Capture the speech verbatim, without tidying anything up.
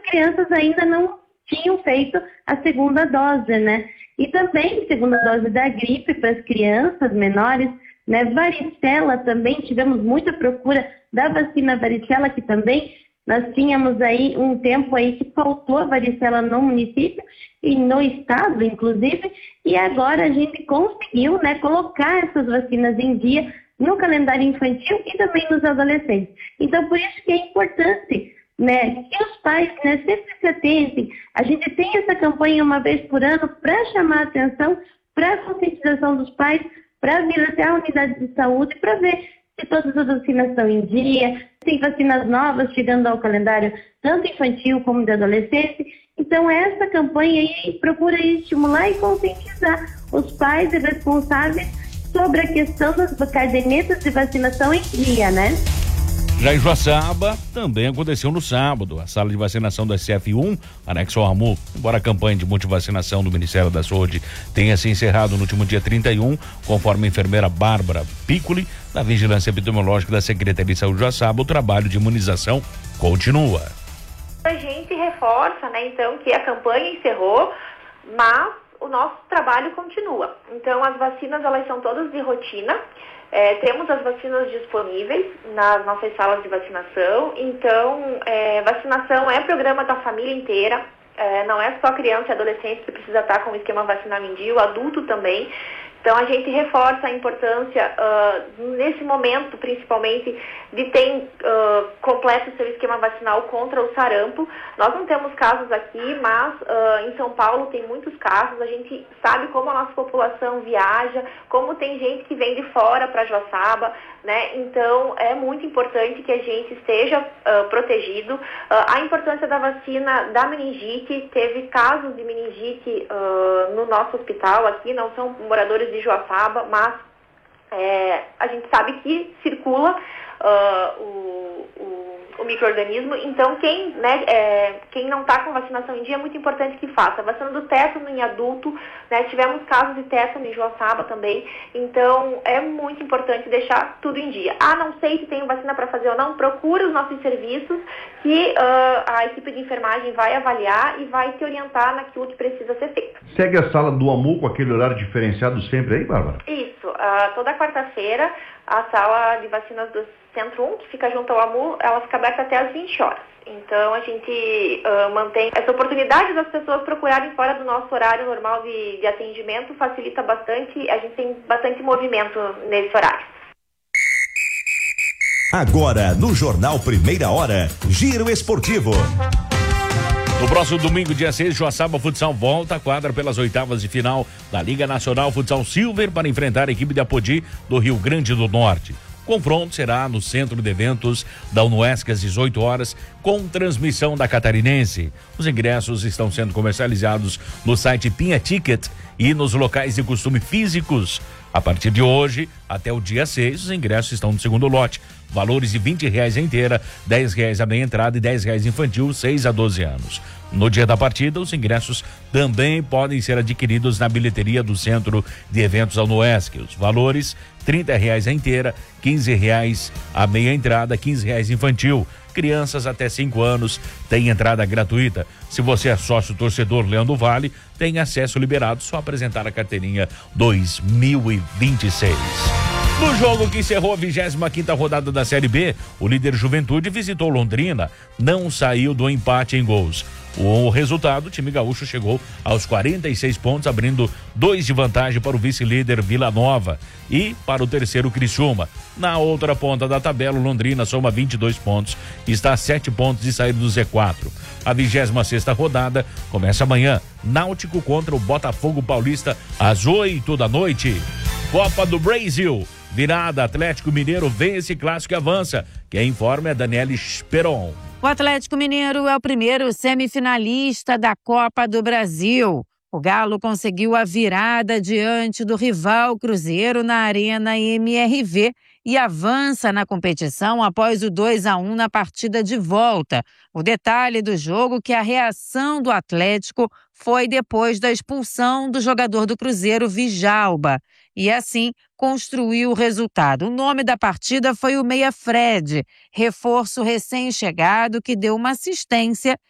crianças ainda não tinham feito a segunda dose, né? E também segunda dose da gripe para as crianças menores, né? Varicela também, tivemos muita procura da vacina varicela, que também nós tínhamos aí um tempo aí que faltou a varicela no município e no estado, inclusive, e agora a gente conseguiu, né, colocar essas vacinas em dia no calendário infantil e também nos adolescentes. Então, por isso que é importante, né, que os pais, né, sempre se atentem. A gente tem essa campanha uma vez por ano para chamar a atenção, para a conscientização dos pais, para vir até a unidade de saúde, para ver se todas as vacinas estão em dia, tem vacinas novas chegando ao calendário, tanto infantil como de adolescente. Então, essa campanha aí procura estimular e conscientizar os pais e responsáveis sobre a questão das cadernetas de vacinação em dia, né? Já em Joaçaba, também aconteceu no sábado. A sala de vacinação da S F um, anexo ao AMU, embora a campanha de multivacinação do Ministério da Saúde tenha se encerrado no último dia trinta e um, conforme a enfermeira Bárbara Piccoli, da Vigilância Epidemiológica da Secretaria de Saúde de Joaçaba, o trabalho de imunização continua. A gente reforça, né, então, que a campanha encerrou, mas o nosso trabalho continua. Então, as vacinas, elas são todas de rotina. É, temos as vacinas disponíveis nas nossas salas de vacinação. Então, é, vacinação é programa da família inteira. É, não é só criança e adolescente que precisa estar com o esquema vacinal em dia, o adulto também. Então, a gente reforça a importância, uh, nesse momento, principalmente, de ter uh, completo o seu esquema vacinal contra o sarampo. Nós não temos casos aqui, mas uh, em São Paulo tem muitos casos. A gente sabe como a nossa população viaja, como tem gente que vem de fora para Joaçaba, né? Então, é muito importante que a gente esteja uh, protegido. Uh, a importância da vacina da meningite, teve casos de meningite uh, no nosso hospital aqui, não são moradores de Joaçaba, mas é, a gente sabe que circula uh, o, o, o micro-organismo. Então, quem, né, é, quem não está com vacinação em dia, é muito importante que faça. Vacina do tétano em adulto, né, tivemos casos de tétano em Joaçaba também. Então, é muito importante deixar tudo em dia. Ah, não sei se tem vacina para fazer ou não, procure os nossos serviços, que uh, a equipe de enfermagem vai avaliar e vai te orientar naquilo que precisa ser feito. Segue a sala do AMU com aquele horário diferenciado sempre aí, Bárbara? Isso, uh, toda quarta-feira a sala de vacinas do Centro um, que fica junto ao AMU, ela fica aberta até às vinte horas. Então a gente uh, mantém essa oportunidade das pessoas procurarem fora do nosso horário normal de, de atendimento, facilita bastante, a gente tem bastante movimento nesse horário. Agora, no Jornal Primeira Hora, Giro Esportivo. No próximo domingo, dia seis, Joaçaba Futsal volta à quadra pelas oitavas de final da Liga Nacional Futsal Silver para enfrentar a equipe de Apodi do Rio Grande do Norte. O confronto será no Centro de Eventos da UNOESC às dezoito horas, com transmissão da Catarinense. Os ingressos estão sendo comercializados no site Pinha Ticket e nos locais de costume físicos. A partir de hoje, até o dia seis, os ingressos estão no segundo lote. Valores de vinte reais a inteira, dez reais a meia entrada e dez reais infantil, seis a doze anos. No dia da partida, os ingressos também podem ser adquiridos na bilheteria do Centro de Eventos da UNOESC. Os valores, trinta reais a inteira, quinze reais a meia entrada, quinze reais infantil. Crianças até cinco anos têm entrada gratuita. Se você é sócio torcedor Leão do Vale, tem acesso liberado, só apresentar a carteirinha dois mil e vinte e seis. No jogo que encerrou a vigésima quinta rodada da Série B, o líder Juventude visitou Londrina, não saiu do empate em gols. O resultado, o time gaúcho chegou aos quarenta e seis pontos, abrindo dois de vantagem para o vice-líder Vila Nova e para o terceiro Criciúma. Na outra ponta da tabela, o Londrina soma vinte e dois pontos e está a sete pontos de sair do Z quatro. A vigésima sexta rodada começa amanhã. Náutico contra o Botafogo Paulista às oito da noite. Copa do Brasil. Virada, Atlético Mineiro vence clássico e avança. Quem informa é Daniele Speron. O Atlético Mineiro é o primeiro semifinalista da Copa do Brasil. O Galo conseguiu a virada diante do rival Cruzeiro na Arena M R V e avança na competição após o dois a um na partida de volta. O detalhe do jogo é que a reação do Atlético foi depois da expulsão do jogador do Cruzeiro, Vijalba, e assim construiu o resultado. O nome da partida foi o Meia Fred, reforço recém-chegado que deu uma assistência